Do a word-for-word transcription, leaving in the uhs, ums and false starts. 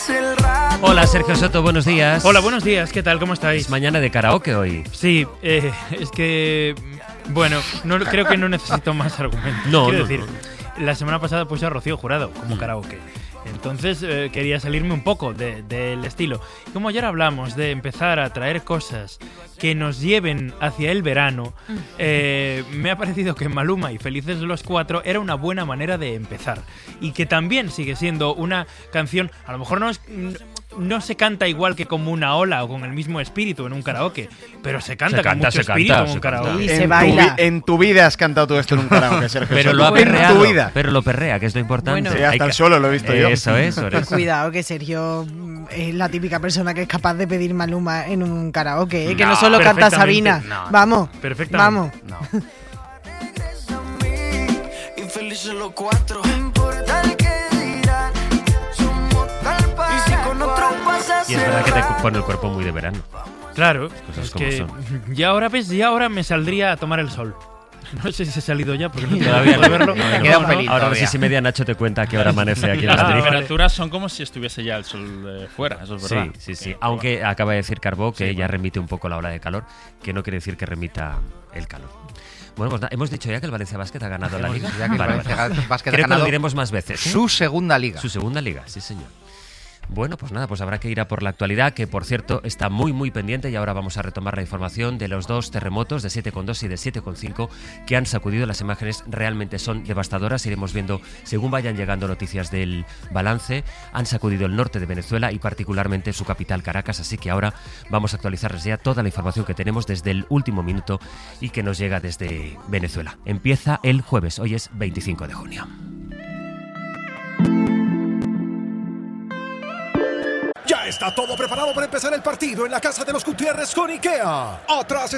Hola, Sergio Soto, buenos días. Hola, buenos días, ¿qué tal? ¿Cómo estáis? Es mañana de karaoke hoy. Sí, eh, es que... Bueno, no, creo que no necesito más argumentos. No, Quiero no, decir, no. la semana pasada puse a Rocío Jurado como Mm. karaoke. Entonces eh, quería salirme un poco de- del estilo. Como ayer hablamos de empezar a traer cosas que nos lleven hacia el verano, eh, me ha parecido que Maluma y Felices los Cuatro era una buena manera de empezar. Y que también sigue siendo una canción, a lo mejor no es... No se canta igual que como una ola o con el mismo espíritu en un karaoke, pero se canta Se con canta, mucho se espíritu canta, en un se karaoke. canta. Y en se tu baila. vi- en tu vida has cantado tú esto en un karaoke, Sergio. Pero Soto. lo ha Bueno. perreado, En tu vida. pero lo perrea, que es lo importante. Bueno. Sí, hasta Hay el que- suelo lo he visto yo. Eso es, por Pero eso. cuidado, que Sergio mm, es la típica persona que es capaz de pedir Maluma en un karaoke, ¿eh? que no, No, solo canta perfectamente. Sabina. No, no. Vamos, Perfectamente. vamos. No. Y felices los cuatro. No importa el que dirán, somos tal para y si con otro pasas Y es verdad que te pone el cuerpo muy de verano. Claro, cosas es como que son. y ahora ves, y ahora me saldría a tomar el sol. No sé si se ha salido ya porque no tengo Todavía tiempo de no. verlo. No, no. queda un pelín. Ahora a las todavía. seis y media Nacho te cuenta que ahora amanece aquí en Ah, Las Madrid. vale. temperaturas son como si estuviese ya el sol eh, fuera, eso es verdad. Sí, sí, sí. Eh, Aunque acaba de decir Carbó que Sí, ya bueno. remite un poco la ola de calor, que no quiere decir que remita el calor. Bueno, pues nada, hemos dicho ya que el Valencia Basket ha ganado la Hemos liga. dicho ya que el Vale, Valencia vale. Basket ha Creo que lo ganado diremos más veces. ¿eh? su segunda liga. Su segunda liga, sí señor. Bueno, pues nada, pues habrá que ir a por la actualidad, que por cierto está muy muy pendiente, y ahora vamos a retomar la información de los dos terremotos de siete coma dos y de siete coma cinco que han sacudido. Las imágenes realmente son devastadoras, iremos viendo según vayan llegando noticias del balance. Han sacudido el norte de Venezuela y particularmente su capital Caracas, así que ahora vamos a actualizarles ya toda la información que tenemos desde el último minuto y que nos llega desde Venezuela. Empieza el jueves, hoy es veinticinco de junio. Ya está todo preparado para empezar el partido en la casa de los Gutiérrez con IKEA. Atrás